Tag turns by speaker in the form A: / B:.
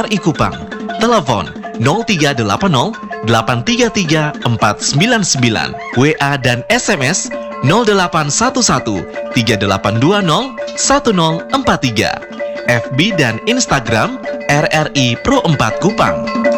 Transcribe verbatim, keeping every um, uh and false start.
A: R I Kupang. Telepon nol tiga delapan nol delapan tiga tiga empat sembilan sembilan. W A dan S M S nol delapan satu satu tiga delapan dua nol satu nol empat tiga. F B dan Instagram R R I Pro empat Kupang.